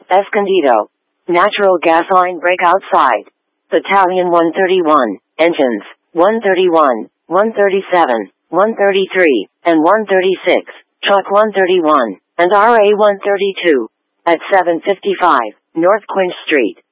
Escondido. Natural gas line break outside. Battalion 131, engines, 131, 137, 133, and 136, truck 131, and RA 132, at 755, North Quinch Street.